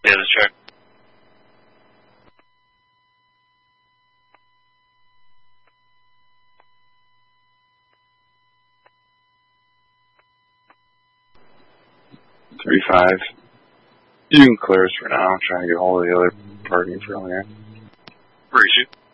Yeah, that's right. You can clear us for now. I'm trying to get hold of the other party from here. Where is you?